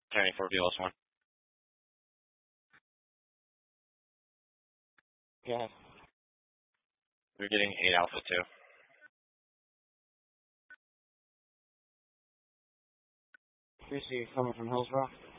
Turning for BLS1. Yeah. We're getting 8 Alpha 2. Appreciate you coming from Hillsborough.